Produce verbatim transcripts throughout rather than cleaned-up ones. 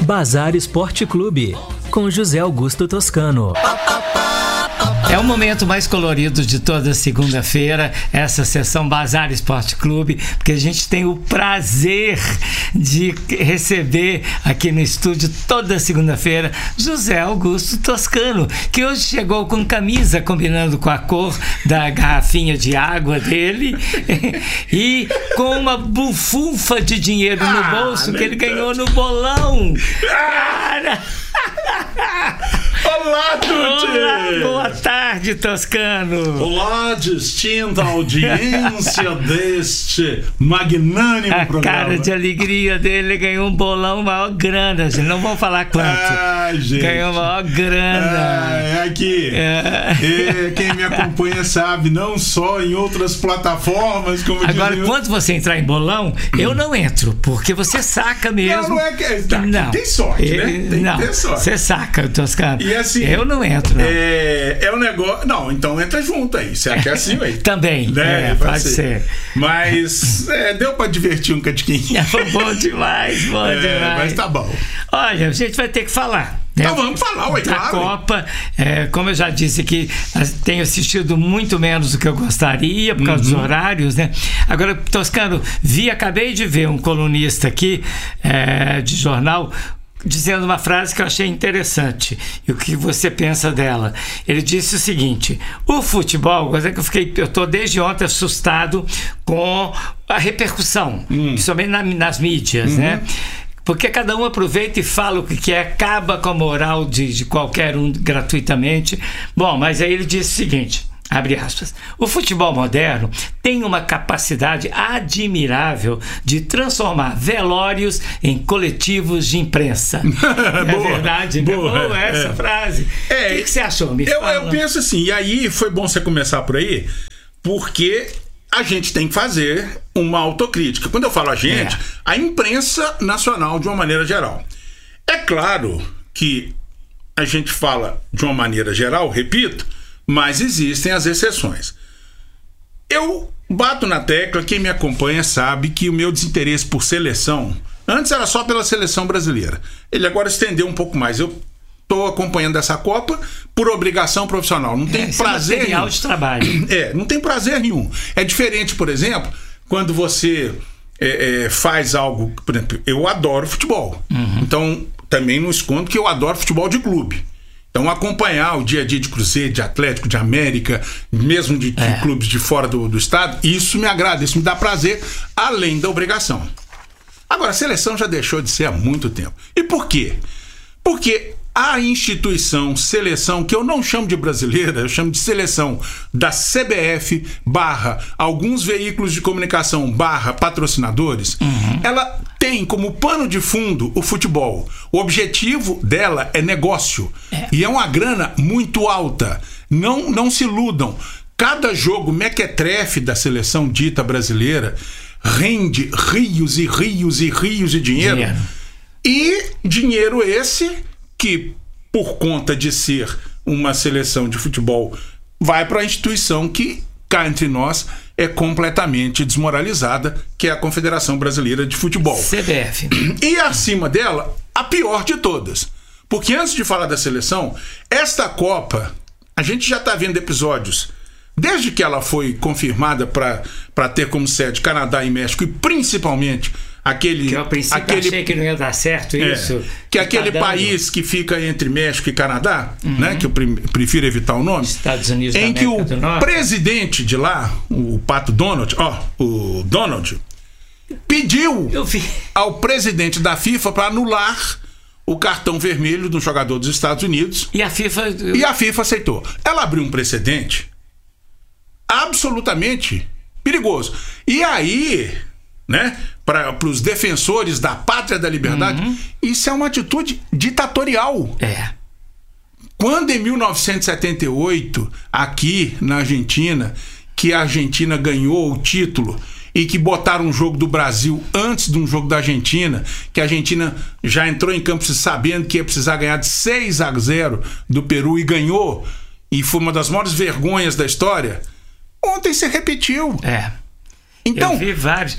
Bazar Esporte Clube, com José Augusto Toscano. É o momento mais colorido de toda segunda-feira, essa sessão Bazar Esporte Clube, porque a gente tem o prazer de receber aqui no estúdio toda segunda-feira José Augusto Toscano, que hoje chegou com camisa combinando com a cor da garrafinha de água dele e com uma bufunfa de dinheiro no bolso ah, que ele ganhou no bolão. Cara! Olá, Tuti! Olá, boa tarde, Toscano! Olá, distinta audiência deste magnânimo a programa. A cara de alegria dele, ganhou um bolão maior grana, gente. Não vamos falar quanto. Ah, gente. Ganhou maior grana. Ah, é aqui. É. E quem me acompanha sabe, não só em outras plataformas, como agora, dizem... quando você entrar em bolão, eu não entro, porque você saca mesmo. Não, não é que... Tá, não. Tem sorte, é, né? Tem não, que ter sorte. Você saca, Toscano. E assim... Eu não entro, não. É, é um negócio... Não, então entra junto aí. Você quer assim, aí? Também, né? é, pode ser. ser. Mas é, deu pra divertir um catiquinho. Foi bom demais, bom é, demais. Mas tá bom. Olha, a gente vai ter que falar. Né? Então vamos falar, ué, da claro. Copa, é, como eu já disse aqui, tenho assistido muito menos do que eu gostaria por causa uhum. dos horários, né? Agora, Toscano, vi, acabei de ver um colunista aqui é, de jornal dizendo uma frase que eu achei interessante. E o que você pensa dela? Ele disse o seguinte: o futebol, é que eu fiquei, eu estou desde ontem assustado com a repercussão, hum. principalmente na, nas mídias, uhum. né? Porque cada um aproveita e fala o que quer, acaba com a moral de, de qualquer um gratuitamente. Bom, mas aí ele disse o seguinte, abre aspas, o futebol moderno tem uma capacidade admirável de transformar velórios em coletivos de imprensa. É boa, verdade, boa, né? Boa essa é. frase. É, o que, que você achou? Me eu, fala. eu penso assim, e aí foi bom você começar por aí, porque... a gente tem que fazer uma autocrítica. Quando eu falo a gente, é. a imprensa nacional de uma maneira geral. É claro que a gente fala de uma maneira geral, repito, mas existem as exceções. Eu bato na tecla, quem me acompanha sabe que o meu desinteresse por seleção, antes era só pela seleção brasileira. Ele agora estendeu um pouco mais. Eu estou acompanhando essa Copa por obrigação profissional. Não tem é, prazer material nenhum. de trabalho. É, não tem prazer nenhum. É diferente, por exemplo, quando você é, é, faz algo... Por exemplo, eu adoro futebol. Uhum. Então, também não escondo que eu adoro futebol de clube. Então, acompanhar o dia a dia de Cruzeiro, de Atlético, de América, mesmo de, de é. clubes de fora do, do estado, isso me agrada, isso me dá prazer, além da obrigação. Agora, a seleção já deixou de ser há muito tempo. E por quê? Porque... a instituição seleção, que eu não chamo de brasileira, eu chamo de seleção da C B F barra alguns veículos de comunicação barra patrocinadores, uhum. ela tem como pano de fundo o futebol. O objetivo dela é negócio. É. E é uma grana muito alta. Não, não se iludam. Cada jogo mequetrefe da seleção dita brasileira rende rios e rios e rios de dinheiro. dinheiro. E dinheiro esse... que, por conta de ser uma seleção de futebol, vai para a instituição que, cá entre nós, é completamente desmoralizada, que é a Confederação Brasileira de Futebol. C B F. E acima dela, a pior de todas. Porque antes de falar da seleção, esta Copa, a gente já está vendo episódios, desde que ela foi confirmada para ter como sede Canadá e México, e principalmente... Aquele, que eu, a princípio, aquele, achei que não ia dar certo isso. É, que é aquele tá país que fica entre México e Canadá, uhum. né, que eu pre- prefiro evitar o nome, Estados Unidos em da que América o do Norte. presidente de lá, o Pato Donald, ó, o Donald, pediu ao presidente da FIFA para anular o cartão vermelho do jogador dos Estados Unidos. E a FIFA... E a FIFA aceitou. Ela abriu um precedente absolutamente perigoso. E aí... né? Para os defensores da pátria da liberdade, uhum. isso é uma atitude ditatorial. É. Quando em mil novecentos e setenta e oito, aqui na Argentina, que a Argentina ganhou o título e que botaram um jogo do Brasil antes de um jogo da Argentina, que a Argentina já entrou em campo sabendo que ia precisar ganhar de seis a zero do Peru e ganhou, e foi uma das maiores vergonhas da história, ontem se repetiu. É. Então, eu vi vários...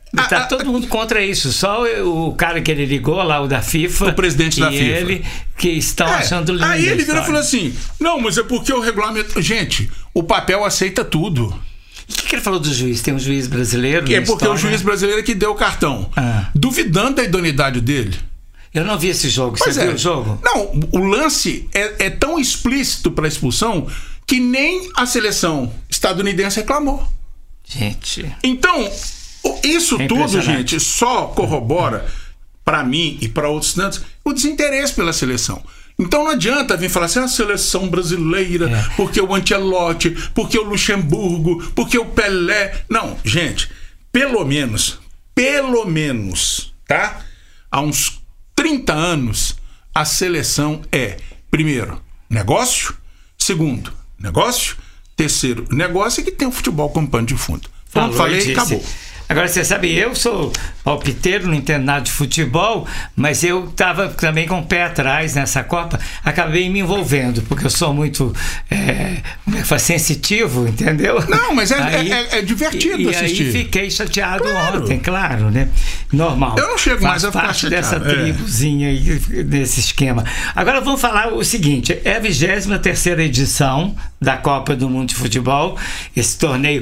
Tá todo mundo contra isso. Só o cara que ele ligou lá, o da FIFA, o presidente da e FIFA, ele que estão é, achando lindo. Aí ele virou e falou assim: não, mas é porque o regulamento. Gente, o papel aceita tudo. O que, que ele falou do juiz? Tem um juiz brasileiro? É porque história, o juiz brasileiro é que deu o cartão, ah. duvidando da idoneidade dele. Eu não vi esse jogo. Pois Você é. viu o jogo? Não, o lance é, é tão explícito para a expulsão que nem a seleção estadunidense reclamou. Gente. Então, isso é tudo, gente, só corrobora para mim e para outros tantos o desinteresse pela seleção. Então não adianta vir falar assim, a seleção brasileira, é. porque o Ancelotti, porque o Luxemburgo, porque o Pelé. Não, gente, pelo menos, pelo menos, tá? Há uns trinta anos, a seleção é, primeiro, negócio, segundo, negócio, terceiro, negócio é que tem o futebol como pano de fundo. Falou, falei e acabou. Agora, você sabe, eu sou palpiteiro, não entendo nada de futebol, mas eu estava também com o pé atrás nessa Copa, acabei me envolvendo, porque eu sou muito é, como é que fala, sensitivo, entendeu? Não, mas é, aí, é, é divertido e, assistir. E aí fiquei chateado claro. ontem, claro, né? Normal. Eu não chego Faz mais a ficar parte chateado. dessa tribuzinha aí, desse esquema. Agora vamos falar o seguinte, é a vigésima terceira edição da Copa do Mundo de Futebol, esse torneio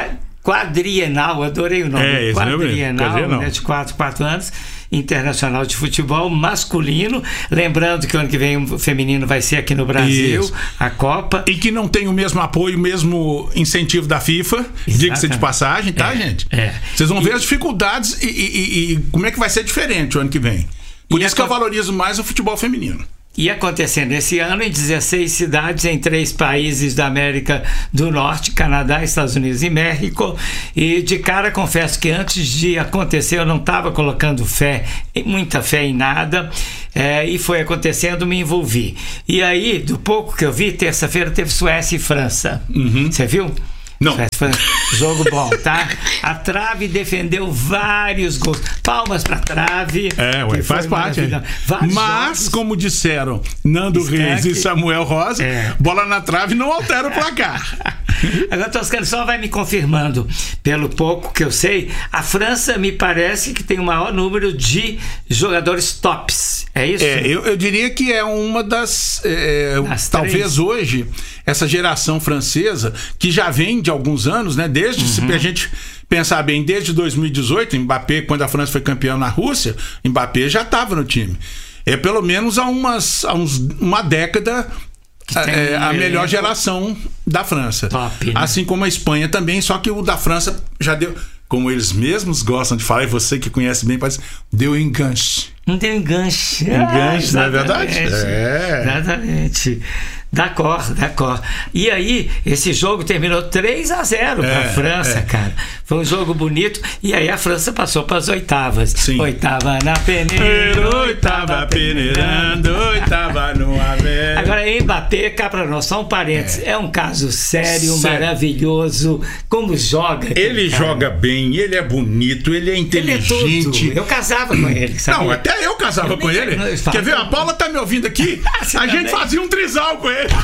quadrienal, adorei o nome, é, quadrienal, né, de quatro, quatro anos, internacional de futebol masculino, lembrando que o ano que vem o feminino vai ser aqui no Brasil, isso. a Copa. E que não tem o mesmo apoio, o mesmo incentivo da FIFA, diga-se de passagem, tá, é, gente? É. Vocês vão e, ver as dificuldades e, e, e como é que vai ser diferente o ano que vem. Por isso que eu valorizo mais o futebol feminino. E acontecendo esse ano em dezesseis cidades em três países da América do Norte, Canadá, Estados Unidos e México. E de cara confesso que antes de acontecer eu não estava colocando fé, muita fé em nada, é, e foi acontecendo, me envolvi. E aí, do pouco que eu vi, terça-feira teve Suécia e França. Uhum. Você viu? Não. Foi um jogo bom, tá? A trave defendeu vários gols. Palmas pra trave. É, ué, faz parte. Mas, jogos. Como disseram Nando Escanque. Reis e Samuel Rosa, é. bola na trave não altera o placar. Agora, Toscano, só vai me confirmando, pelo pouco que eu sei, a França me parece que tem o maior número de jogadores tops. É isso? É, eu, eu diria que é uma das. É, talvez três. Hoje, essa geração francesa, que já vem de alguns anos, né? Desde, uhum. se a gente pensar bem, desde dois mil e dezoito, Mbappé, quando a França foi campeã na Rússia, Mbappé já estava no time. É pelo menos há, umas, há uns, uma década. É, a melhor geração da França. Top, né? Assim como a Espanha também, só que o da França já deu, como eles mesmos gostam de falar, e você que conhece bem, parece, deu enganche. Não deu enganche. Enganche, ah, não é verdade? É. Exatamente. D'accord, d'accord. E aí, esse jogo terminou três a zero para a é, França, é. cara. Foi um jogo bonito. E aí a França passou para as oitavas. Sim. Oitava na peneira, oitava peneirando, oitava no aver. Agora, Mbappé, cá para nós, só um parênteses. É, é um caso sério, sério, maravilhoso. Como joga. Ele cara. joga bem, ele é bonito, ele é inteligente. Ele é tudo. Eu casava com ele, sabe? Não, até eu casava eu com ele. Quer ver? A Paula tá me ouvindo aqui. A também? gente fazia um trisal com ele.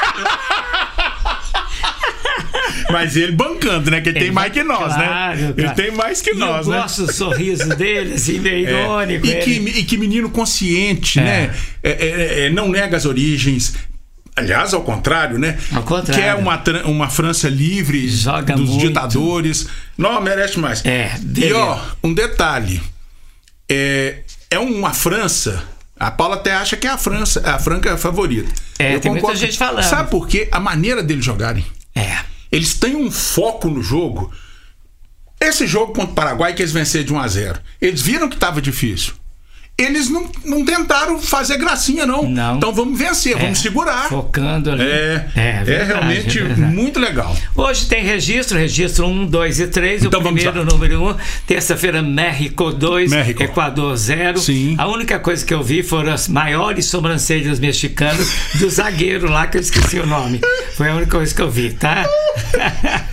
Mas ele bancando, né? Que ele, ele tem mais que nós, claro, né? Ele cara. tem mais que e nós, eu né? Eu gosto do sorriso dele, assim, meio é. irônico. E que, e que menino consciente, é. né? É, é, é, não nega as origens. Aliás, ao contrário, né? Ao contrário. Quer uma, uma França livre Joga dos muito. ditadores. Não, merece mais. É, e ó, um detalhe. É, é uma França. A Paula até acha que é a França, a Franca favorita. É, Eu tem concordo. muita gente falando. Sabe por quê? A maneira deles jogarem. É. Eles têm um foco no jogo. Esse jogo contra o Paraguai que eles venceram de um a zero. Eles viram que estava difícil. Eles não, não tentaram fazer gracinha, não. não. Então vamos vencer, é, vamos segurar. Focando ali. É, é, é, verdade, é realmente é muito legal. Hoje tem registro, registro um, dois e três. Então o primeiro, número um. Terça-feira, México dois, México. Equador zero. Sim. A única coisa que eu vi foram as maiores sobrancelhas mexicanas do zagueiro lá, que eu esqueci o nome. Foi a única coisa que eu vi, tá?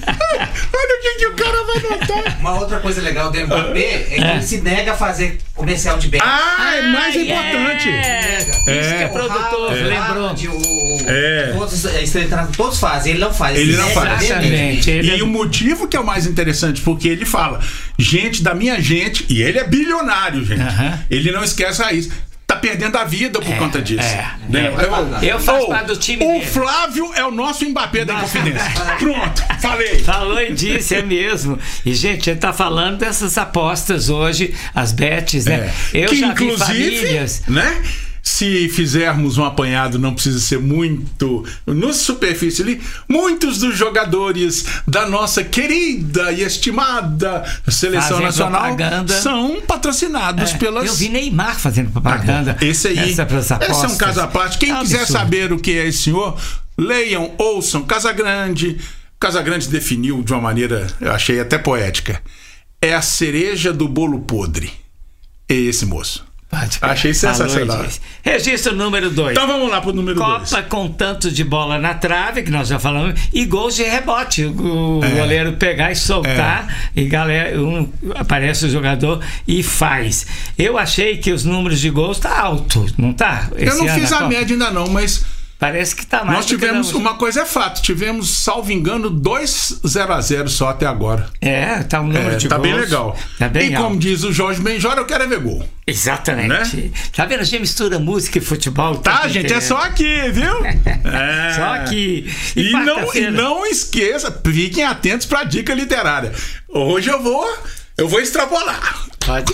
Olha o que, que o cara vai notar. Uma outra coisa legal do Mbappé é que ele se nega a fazer comercial de bet. Ah, é mais importante. É. Isso que é produtor, o lembrou. Haaland, o, É. Todos, todos fazem, ele não faz. Ele não nega faz. Exatamente. Ele E é- o motivo que é o mais interessante, porque ele fala, gente da minha gente, e ele é bilionário, gente. Aham. Ele não esquece a isso. Tá perdendo a vida por conta disso. é, Né? é. Eu faço Oh, parte do time O dele. Flávio é o nosso Mbappé da Inconfidência. Pronto, falei. Falou e disse, é mesmo. E, gente, ele tá falando dessas apostas hoje, as bets, né? É. Eu que já inclusive, vi famílias. né? Se fizermos um apanhado, não precisa ser muito no superfície ali. Muitos dos jogadores da nossa querida e estimada seleção Fazem nacional propaganda. são patrocinados É, pelas. Eu vi Neymar fazendo propaganda. Esse aí, Essa, pelas esse é um apostas. caso à parte. Quem É um quiser absurdo. saber o que é esse senhor, leiam, ouçam. Casagrande. Casagrande definiu de uma maneira, eu achei até poética. É a cereja do bolo podre. É esse moço. Pode- Achei sensacional. Falou e disse. Registro número dois. Então vamos lá pro número dois. Copa com tanto de bola na trave, que nós já falamos, e gols de rebote. O É. goleiro pegar e soltar, e galera, um, aparece o jogador e faz. Eu achei que os números de gols tá alto, não tá? Eu Esse não ano fiz a Copa? média ainda não, mas Parece que tá mais. nós do que tivemos, não. uma coisa é fato, tivemos, salvo engano, dois zero a zero só até agora. É, tá um número É, de tá gols. bem legal. Tá bem e alto. como diz o Jorge Benjora, eu quero é ver gol. Exatamente. Né? Tá vendo? A gente mistura música e futebol. o Tá, tempo gente, inteiro. é só aqui, viu? É. Só aqui. E, não, e quarta-feira? não esqueça, fiquem atentos pra dica literária. Hoje eu vou, eu vou extrapolar. Pode.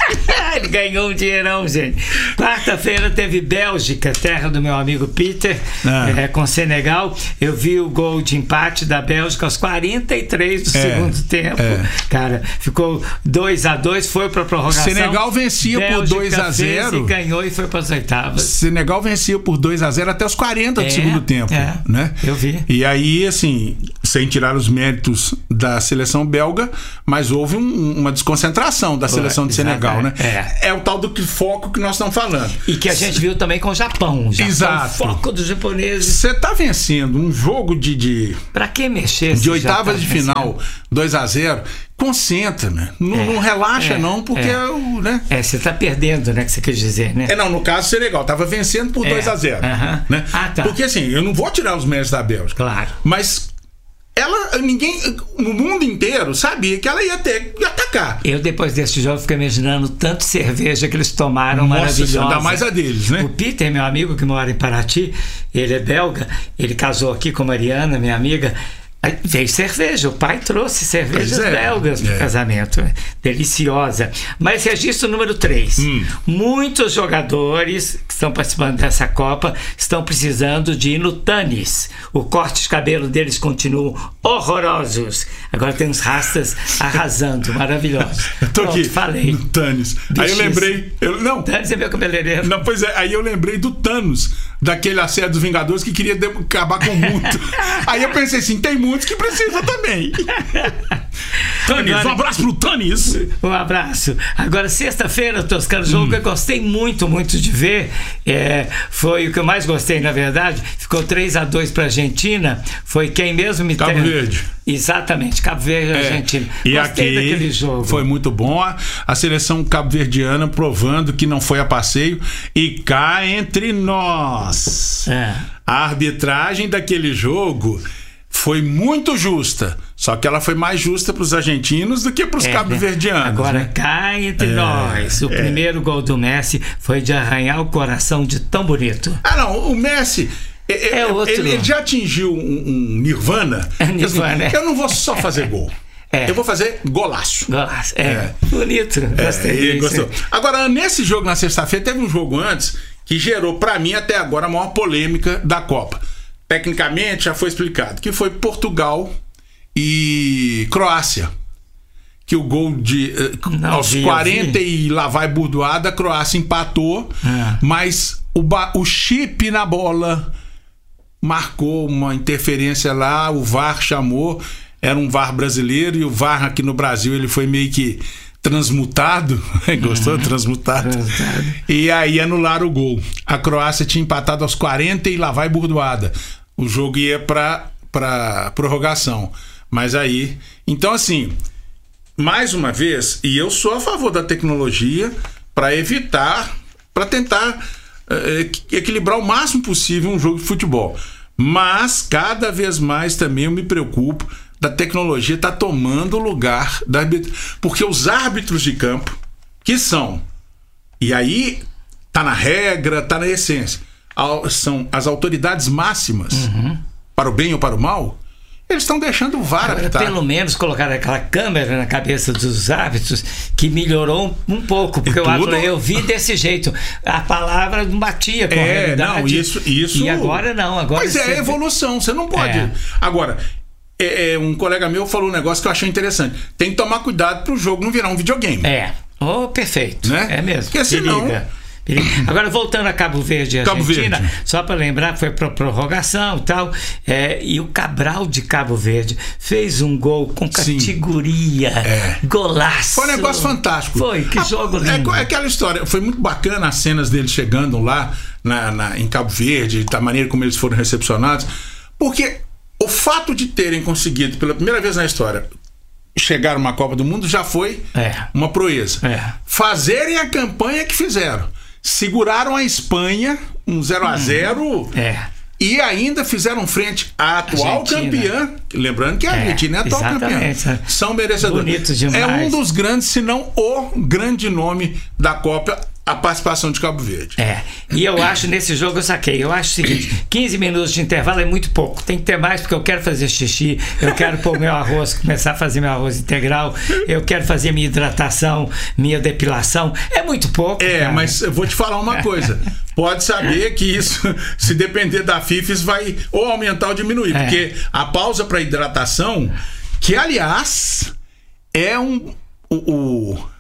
Ele ganhou um dinheirão, gente. Quarta-feira teve Bélgica, terra do meu amigo Peter, Ah. é, com Senegal. Eu vi o gol de empate da Bélgica aos quarenta e três do É, segundo tempo. é. Cara, ficou dois a dois, foi pra prorrogação. Senegal vencia por Bélgica dois a zero. fez e ganhou e foi para as oitavas. Senegal vencia por dois a zero até os quarenta do É, segundo tempo, é. né? Eu vi. E aí, assim, sem tirar os méritos da seleção belga, mas houve um- uma desconcentração da seleção de exato, Senegal, né? é. É o tal do que foco que nós estamos falando. E que a gente viu também com o Japão. O Japão, Exato. o foco dos japoneses. Você tá vencendo um jogo de, de, Pra que mexer? se de já oitavas tá de vencendo? final dois a zero, concentra, né? Não, É, não relaxa, é, não, porque é. o, né? É, você tá perdendo, né? Que você quer dizer, né? É, não, no caso, Senegal tava vencendo por É, dois a zero. aham. Né? Ah, tá. Porque assim, eu não vou tirar os méritos da Bélgica. Claro. Mas ela, ninguém, no mundo inteiro sabia que ela ia ter que atacar. Eu, depois desse jogo, fiquei imaginando tanto cerveja que eles tomaram, Nossa, maravilhosa. ainda mais a deles, né? O Peter, meu amigo que mora em Paraty, ele é belga, ele casou aqui com a Mariana, minha amiga. Aí veio cerveja, o pai trouxe cervejas Pois é, belgas pro é. casamento. Deliciosa. Mas registro número três. Hum. Muitos jogadores que estão participando dessa Copa estão precisando de ir no tânis. O corte de cabelo deles continuam horrorosos. Agora tem uns rastas arrasando, maravilhosos. Eu tô Pronto, aqui falei. no Thanos. Aí eu Bichice. lembrei. Eu, não, Tânis é meu cabeleireiro. não, pois é, aí eu lembrei do Thanos, daquele série dos Vingadores que queria de- acabar com o mundo. Aí eu pensei assim, tem muitos que precisam também. Thanis, Agora- um abraço pro Thanis. Um abraço. Agora, sexta-feira, Toscano, jogo Hum. que eu gostei muito, muito de ver. É, foi o que eu mais gostei, na verdade. Ficou três a dois para a Argentina. Foi quem mesmo me Cabo tem- Verde. Exatamente, Cabo Verde e É, Argentina. e Gostei aqui daquele jogo. foi muito bom a, a seleção cabo-verdiana provando que não foi a passeio. E cá entre nós, É. a arbitragem daquele jogo foi muito justa. Só que ela foi mais justa para os argentinos do que para os É, cabo-verdianos. Agora, né? cá entre nós, o primeiro gol do Messi foi de arranhar o coração de tão bonito. Ah, não, o Messi. É, É outro. Ele, ele já atingiu um, um Nirvana. É Nirvana, Assim, eu não vou só fazer gol. É. Eu vou fazer golaço. Golaço. É, É. bonito. Gostei É, ele disso. gostou. Agora, nesse jogo na sexta-feira, teve um jogo antes que gerou, pra mim, até agora, a maior polêmica da Copa. Tecnicamente, já foi explicado, que foi Portugal e Croácia. Que o gol de. eh, Não aos vi, eu quarenta vi. e lá vai burdoada, a Croácia empatou, Ah. mas o, ba- o chip na bola marcou uma interferência lá, o V A R chamou, era um V A R brasileiro, e o V A R aqui no Brasil ele foi meio que transmutado, gostou? Transmutado. Transmutado. E aí anularam o gol. A Croácia tinha empatado aos quarenta e lá vai burdoada. O jogo ia para para prorrogação. Mas aí... Então, assim, mais uma vez, e eu sou a favor da tecnologia para evitar, para tentar é, equilibrar o máximo possível um jogo de futebol. Mas, cada vez mais também eu me preocupo da tecnologia estar tá tomando o lugar da arbitra... Porque os árbitros de campo, que são... E aí, tá na regra, tá na essência. São as autoridades máximas, uhum. para o bem ou para o mal, eles estão deixando o V A R Agora, apitar. pelo menos colocar aquela câmera na cabeça dos árbitros, que melhorou um, um pouco, porque eu, tudo... eu vi desse jeito, a palavra não batia com é, a realidade. Não, isso, isso... E agora não. Agora Mas é evolução, você não pode... É. Agora, é, é, um colega meu falou um negócio que eu achei interessante. Tem que tomar cuidado para o jogo não virar um videogame. É, oh, perfeito, né? É mesmo. Porque senão... Agora, voltando a Cabo Verde e Cabo Argentina, Verde. Só para lembrar, foi para prorrogação e tal, é, e o Cabral de Cabo Verde fez um gol com categoria, é. golaço. Foi um negócio fantástico. Foi, que a, jogo lindo. É, é aquela história, foi muito bacana as cenas dele chegando lá na, na, em Cabo Verde, da maneira como eles foram recepcionados, porque o fato de terem conseguido, pela primeira vez na história, chegar numa Copa do Mundo já foi é. uma proeza. É. Fazerem a campanha que fizeram. Seguraram a Espanha, um zero a zero, hum, é. e ainda fizeram frente à atual Argentina. campeã. Lembrando que a é, Argentina é a atual campeã. São merecedores. Bonito demais. É um dos grandes, se não o grande nome da Copa, a participação de Cabo Verde. É, e eu acho, nesse jogo eu saquei, eu acho o seguinte, quinze minutos de intervalo é muito pouco, tem que ter mais porque eu quero fazer xixi, eu quero pôr meu arroz, começar a fazer meu arroz integral, eu quero fazer minha hidratação, minha depilação, é muito pouco. É, cara. Mas eu vou te falar uma coisa, pode saber que isso, se depender da FIFA, isso vai ou aumentar ou diminuir, é. porque a pausa para hidratação, que aliás é um... o, o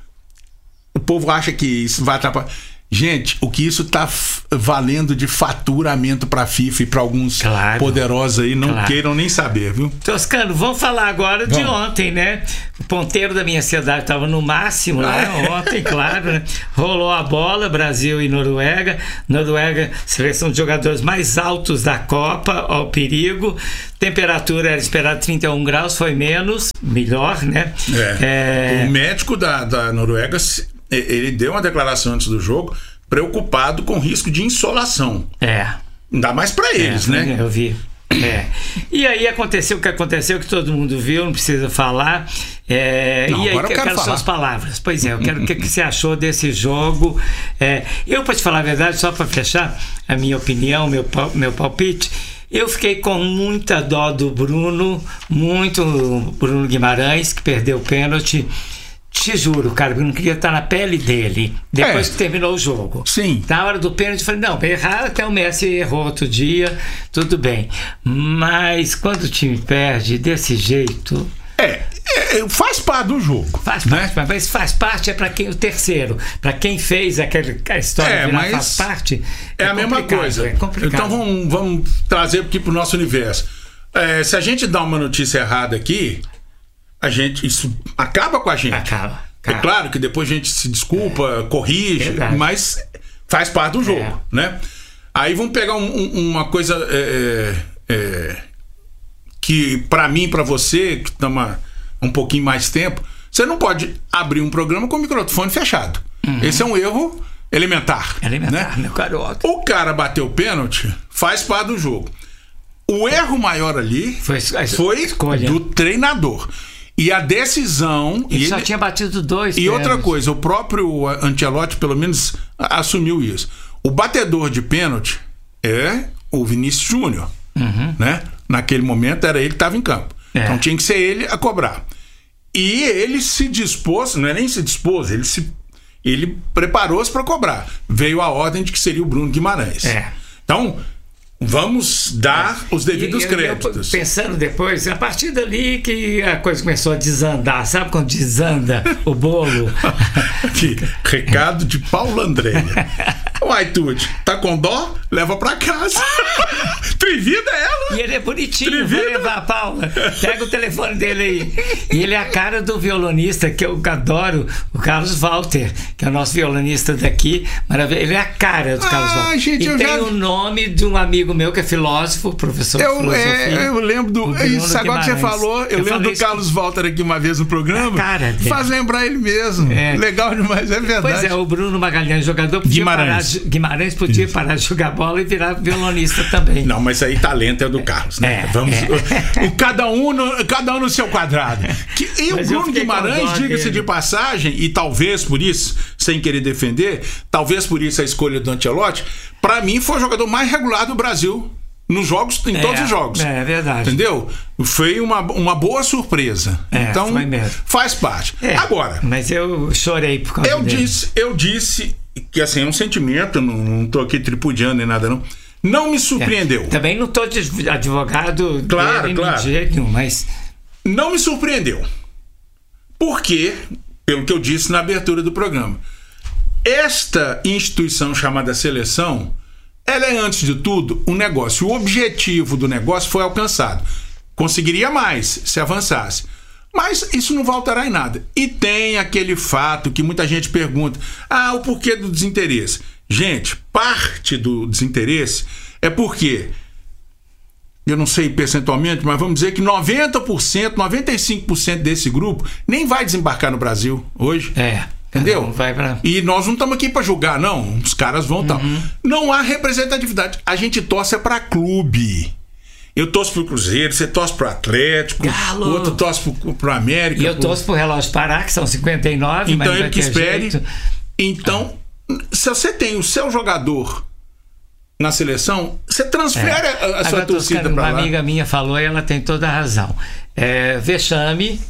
O povo acha que isso vai atrapalhar. Gente, o que isso tá f- valendo de faturamento pra FIFA e pra alguns claro, poderosos aí, não claro. queiram nem saber, viu? Toscano, vamos falar agora vamos. de ontem, né? O ponteiro da minha cidade estava no máximo lá ontem, claro, né? Rolou a bola, Brasil e Noruega. Noruega, seleção de jogadores mais altos da Copa, ao perigo. Temperatura era esperada trinta e um graus, foi menos, melhor, né? É. É... O médico da, da Noruega, ele deu uma declaração antes do jogo, preocupado com risco de insolação. É. Ainda mais pra eles, é, né? Eu vi. É. E aí aconteceu o que aconteceu, que todo mundo viu, não precisa falar. É, não, e aí agora eu eu quero, quero falar. suas palavras. Pois é, eu quero o que, que você achou desse jogo. É, eu, para te falar a verdade, só para fechar a minha opinião, meu, meu palpite, eu fiquei com muita dó do Bruno, muito Bruno Guimarães, que perdeu o pênalti. Te juro, cara, eu não queria estar na pele dele depois é. que terminou o jogo. Sim. Na hora do pênalti, eu falei, não, errar até o Messi errou outro dia, tudo bem. Mas quando o time perde desse jeito... É, é faz parte do jogo. Faz parte, né? Mas faz parte é para quem o terceiro. Para quem fez aquela história é, virar mas faz parte. É, é a mesma coisa. É complicado. Então vamos, vamos trazer aqui para o nosso universo. É, se a gente dá uma notícia errada aqui... A gente, isso acaba com a gente. Acaba, acaba. É claro que depois a gente se desculpa, é, corrige, verdade. Mas faz parte do jogo, é. né? Aí vamos pegar um, um, uma coisa é, é, que para mim, para você, que toma um pouquinho mais tempo, você não pode abrir um programa com o microfone fechado. Uhum. Esse é um erro elementar. Elementar, né? meu garoto. O cara bateu o pênalti, faz parte do jogo. O erro maior ali foi, foi do treinador. E a decisão... Ele, ele só tinha batido dois. E pênaltis. outra coisa, o próprio Ancelotti, pelo menos, assumiu isso. O batedor de pênalti é o Vinícius Júnior. Uhum. Né? Naquele momento era ele que estava em campo. É. Então tinha que ser ele a cobrar. E ele se dispôs, não é nem se dispôs, ele se ele preparou-se para cobrar. Veio a ordem de que seria o Bruno Guimarães. É. Então... Vamos dar é. os devidos e, créditos. Eu, pensando depois, a partir dali que a coisa começou a desandar. Sabe quando desanda o bolo? Aqui, recado de Paulo Andréia. Uai, Tuti, tá com dó? Leva pra casa. Trivida ela? E ele é bonitinho, Trivida? vou levar a Paula. Pega o telefone dele aí. E ele é a cara do violonista que eu adoro, o Carlos Walter, que é o nosso violonista daqui. Maravilha. Ele é a cara do Carlos Ah, Walter. gente, e eu tem já- o nome de um amigo meu que é filósofo, professor de Eu, filosofia. é, eu lembro do. o Bruno Isso, agora que você Guimarães. falou, eu, Eu lembro falei do isso Carlos Walter aqui uma vez no programa. É a cara dele. Faz lembrar ele mesmo. É. Legal demais, é verdade. Pois é, o Bruno Magalhães, jogador, podia Guimarães. parar de, Guimarães podia parar de jogar bola e virar violonista também. Não, mas aí talento é do Carlos, né? É, Vamos, é. o- cada, um no, cada um no seu quadrado. Que, e o Mas eu Bruno fiquei com Guimarães, dó diga-se dele. de passagem, e talvez por isso, sem querer defender, talvez por isso a escolha do Ancelotti, pra mim foi o jogador mais regular do Brasil nos jogos, em É, todos os jogos. É, é verdade. Entendeu? Foi uma, uma boa surpresa. É, então, foi mesmo. faz parte. É, Agora, mas eu chorei por causa eu dele. disse, eu disse que assim, é um sentimento, não, não tô aqui tripudiando nem nada, não. Não me surpreendeu. Também não estou de advogado Claro, dele claro. de jeito nenhum, mas Não me surpreendeu. Porque, pelo que eu disse na abertura do programa, esta instituição chamada seleção, ela é, antes de tudo, um negócio. O objetivo do negócio foi alcançado. Conseguiria mais se avançasse. Mas isso não voltará em nada. E tem aquele fato que muita gente pergunta: ah, o porquê do desinteresse? Gente, parte do desinteresse é porque, eu não sei percentualmente, mas vamos dizer que noventa por cento, noventa e cinco por cento desse grupo nem vai desembarcar no Brasil hoje. é. Entendeu? Não vai pra... E nós não estamos aqui para julgar, não. Os caras vão tal. Uhum. Não há representatividade. A gente torce para clube. Eu torço pro Cruzeiro, você torce pro Atlético, Galo. o outro torce pro, pro América. E eu pro- torço pro relógio parar, que são cinquenta e nove, mas Então não ele vai que ter espere. jeito. Então, se você tem o seu jogador na seleção, você transfere a, a sua Agora, torcida Toscano, para uma lá. amiga minha falou e ela tem toda a razão. É, vexame.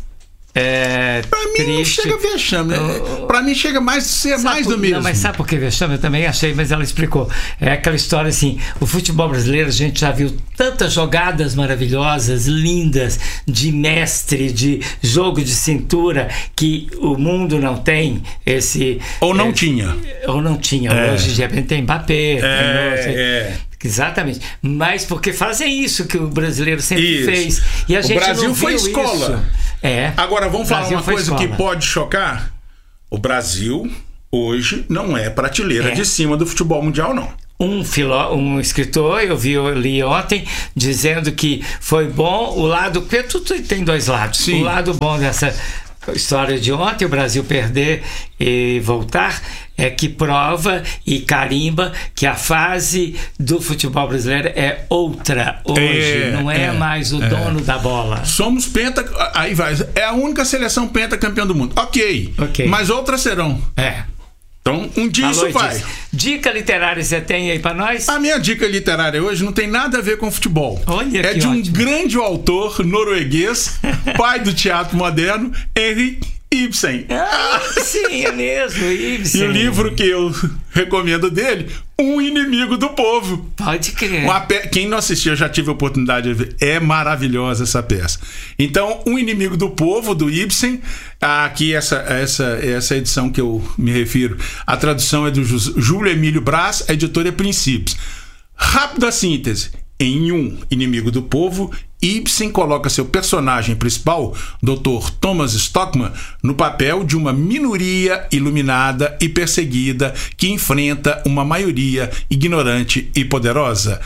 É, Pra mim não triste. chega vexame. Eu- Pra mim chega mais ser Sabe mais por- do mesmo. Não, mas sabe por que vexame? Eu também achei, mas ela explicou. É aquela história assim: o futebol brasileiro, a gente já viu tantas jogadas maravilhosas, lindas, de mestre, de jogo de cintura, que o mundo não tem esse. Ou não é, tinha. Ou não tinha. É. Hoje, de repente, tem Mbappé. É, tem, não sei- é. Exatamente. Mas porque fazem isso que o brasileiro sempre Isso. fez. E a O gente Brasil não foi viu escola. isso. É. Agora, vamos O falar Brasil uma foi coisa que escola. pode chocar? O Brasil, hoje, não é prateleira É. de cima do futebol mundial, não. Um, filó, um escritor, eu vi, eu li ontem, dizendo que foi bom o lado. Porque tudo tem dois lados. Sim. O lado bom dessa história de ontem, o Brasil perder e voltar, é que prova e carimba que a fase do futebol brasileiro é outra hoje. É, não é, é, mais o é. dono da bola. Somos penta. Aí vai. É a única seleção pentacampeã do mundo. Ok. Ok. Mas outras serão. É. Então, um dia Falou isso vai. disso. Dica literária você tem aí pra nós? A minha dica literária hoje não tem nada a ver com futebol. Olha é que de um ótimo. grande autor norueguês, pai do teatro moderno, Henrik Ibsen. Ah, sim, é mesmo. E Ibsen. o livro que eu recomendo dele, Um Inimigo do Povo. Pode crer. Uma pe... Quem não assistiu, eu já tive a oportunidade de ver. É maravilhosa essa peça. Então, Um Inimigo do Povo, do Ibsen. Aqui, essa, essa, essa edição que eu me refiro, a tradução é do Júlio Emílio Brás, a editora é Princípios. Rápida síntese. Em Um Inimigo do Povo, Ibsen coloca seu personagem principal, doutor Thomas Stockman, no papel de uma minoria iluminada e perseguida que enfrenta uma maioria ignorante e poderosa.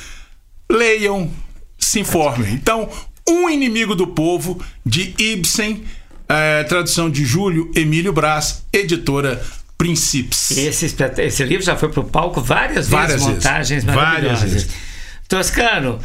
Leiam, se informem. Então, Um Inimigo do Povo, de Ibsen, é, tradução de Júlio Emílio Brás, editora Princípios. Esse, espet- esse livro já foi pro palco várias, Várias vezes, vezes. montagens Várias maravilhosas. vezes. Toscano,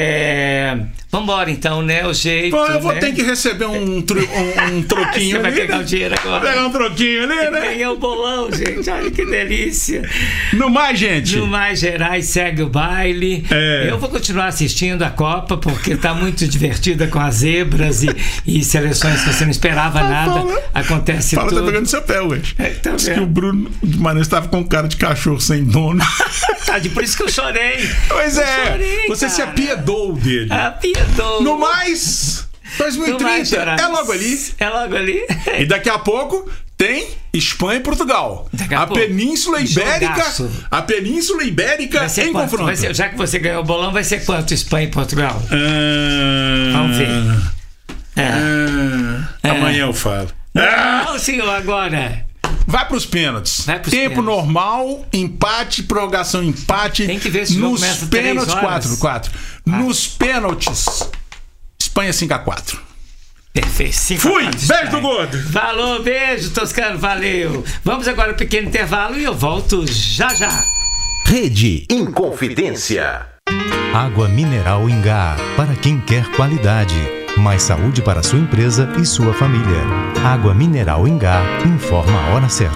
é... vambora então, né? O jeito. Pô, eu vou né? ter que receber um, tro- um, um troquinho Você vai ali, pegar né? o dinheiro agora. Vou pegar um troquinho ali, né? Ganhei o bolão, gente. Olha que delícia. No mais, gente. No mais gerais, segue o baile. É. Eu vou continuar assistindo a Copa, porque tá muito divertida com as zebras e, e seleções que você não esperava nada. Paula- Acontece Fala, tá tudo. pegando seu pé hoje. É, tá Diz vendo? que o Bruno Guimarães estava com cara de cachorro sem dono. Tadinho, por isso que eu chorei. Pois Eu é, chorei, você se cara. apiedou dele. Apiedou. No mais, dois mil e No mais trinta gerais. é logo ali. É logo ali. E daqui a pouco tem Espanha e Portugal. Daqui a A pouco. Península Ibérica, Jogaço. a Península Ibérica Vai ser em quanto? confronto. Vai ser- já que você ganhou o bolão, vai ser quanto Espanha e Portugal? Ah, Vamos ver. É. ah, É. Amanhã eu falo. Não, senhor, agora. Vai pros pênaltis. Vai pros Tempo pênaltis. normal, empate, prorrogação, empate. Tem que ver se o jogo Nos começa três pênaltis, horas. quatro, quatro. Nos pênaltis, Espanha cinco a quatro. Perfeito. Cinco Fui! a quatro, Beijo Espanha. do gordo! Falou, beijo, Toscano, valeu. Vamos agora ao pequeno intervalo e eu volto já já. Rede Inconfidência. Água mineral Ingá, para quem quer qualidade. Mais saúde para sua empresa e sua família. Água mineral Ingá, informa a hora certa.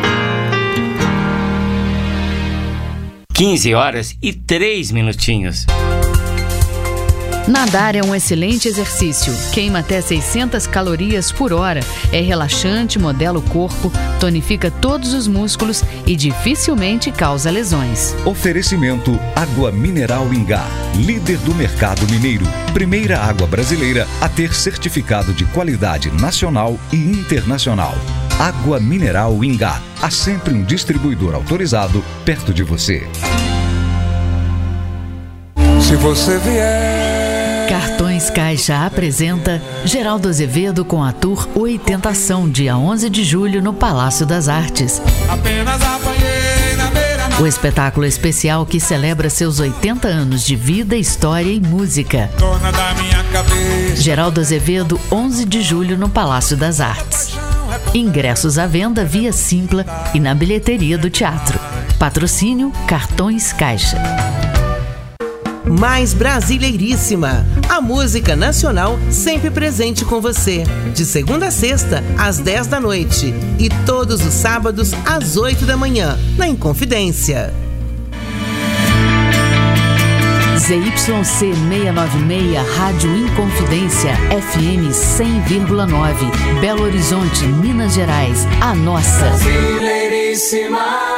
quinze horas e três minutinhos. Nadar é um excelente exercício. Queima até seiscentas calorias por hora. É relaxante, modela o corpo, tonifica todos os músculos e dificilmente causa lesões. Oferecimento Água Mineral Ingá, líder do mercado mineiro. Primeira água brasileira a ter certificado de qualidade nacional e internacional. Água Mineral Ingá. Há sempre um distribuidor autorizado perto de você. Se você vier. Cartões Caixa apresenta Geraldo Azevedo com a Tour Oitentação, dia onze de julho no Palácio das Artes. Apenas apanhei na beira. O espetáculo especial que celebra seus oitenta anos de vida, história e música. Dona da minha cabeça. Geraldo Azevedo, onze de julho no Palácio das Artes. Ingressos à venda via Simpla e na bilheteria do teatro. Patrocínio Cartões Caixa. Mais Brasileiríssima, a música nacional sempre presente com você. De segunda a sexta, às dez da noite. E todos os sábados, às oito da manhã, na Inconfidência. Z Y C seiscentos e noventa e seis, Rádio Inconfidência, F M cem vírgula nove, Belo Horizonte, Minas Gerais, a nossa. Brasileiríssima.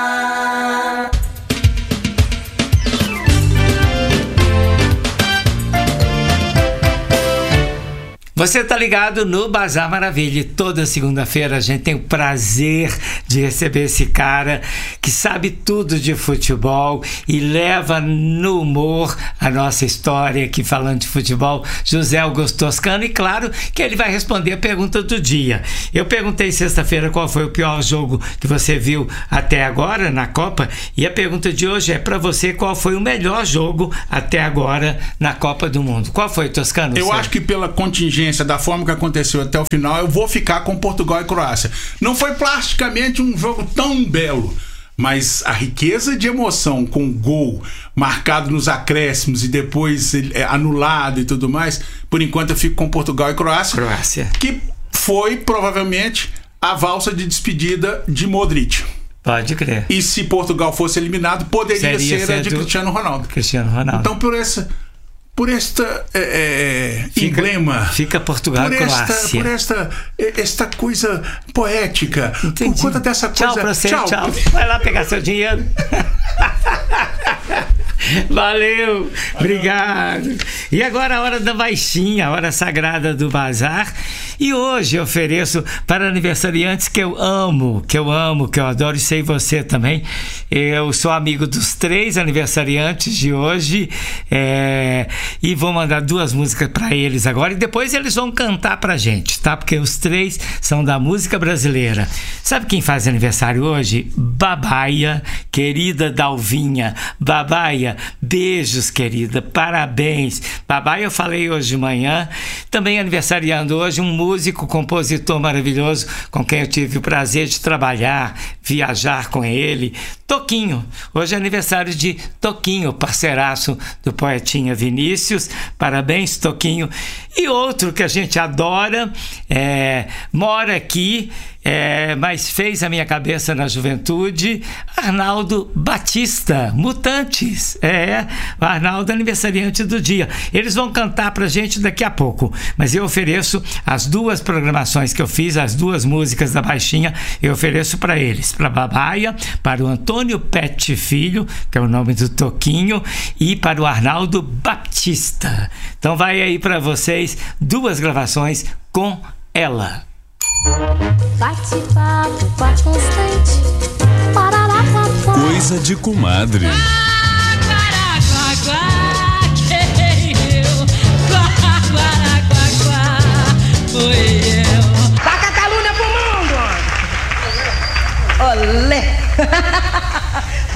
Você tá ligado no Bazar Maravilha. Toda segunda-feira a gente tem o prazer de receber esse cara que sabe tudo de futebol e leva no humor a nossa história aqui falando de futebol, José Augusto Toscano, e claro que ele vai responder a pergunta do dia. Eu perguntei sexta-feira qual foi o pior jogo que você viu até agora na Copa, e a pergunta de hoje é para você: qual foi o melhor jogo até agora na Copa do Mundo? Qual foi, Toscano? Eu Você? acho que pela contingência, da forma que aconteceu até o final, eu vou ficar com Portugal e Croácia. Não foi plasticamente um jogo tão belo, mas a riqueza de emoção com o gol marcado nos acréscimos e depois é, anulado e tudo mais, por enquanto eu fico com Portugal e Croácia, Croácia. que foi provavelmente a valsa de despedida de Modric. Pode crer. E se Portugal fosse eliminado, poderia Seria ser ser a de do Cristiano Ronaldo. Cristiano Ronaldo. Então, por essa, por esta é, é, Fica- emblema, fica Portugal por e esta, Croácia. por esta, esta coisa poética, Entendi. por conta dessa coisa. Tchau pra você, tchau. Vai lá pegar seu dinheiro. Valeu, obrigado. E agora a hora da baixinha, a hora sagrada do bazar. E hoje eu ofereço para aniversariantes que eu amo, que eu amo, que eu adoro, e sei você também. Eu sou amigo dos três aniversariantes de hoje, é, e vou mandar duas músicas para eles agora, e depois eles vão cantar pra gente, tá? Porque os três são da música brasileira. Sabe quem faz aniversário hoje? Babaia, querida Dalvinha. Babaia, beijos, querida, parabéns. Babaia, eu falei hoje de manhã. Também aniversariando hoje um músico, compositor maravilhoso, com quem eu tive o prazer de trabalhar, viajar com ele, Toquinho. Hoje é aniversário de Toquinho, parceiraço do poetinha Vinícius. Parabéns, Toquinho. E outro que a gente adora, é, mora aqui, é, mas fez a minha cabeça na juventude, Arnaldo Batista, Mutantes. É, o Arnaldo, aniversariante do dia. Eles vão cantar pra gente daqui a pouco, mas eu ofereço as duas programações que eu fiz, as duas músicas da baixinha, eu ofereço para eles, para Babaia, para o Antônio Pet Filho, que é o nome do Toquinho, e para o Arnaldo Batista. Então vai aí para vocês duas gravações com ela. Bate-papo com a constante. Parará, papá. Coisa de comadre. Taca a calúnia pro mundo! Olé!